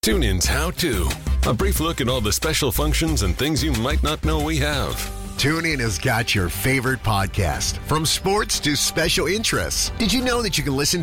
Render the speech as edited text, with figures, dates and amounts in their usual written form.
TuneIn's How To. A brief look at all the special functions and things you might not know we have. TuneIn has got your favorite podcast, from sports to special interests. Did you know that you can listen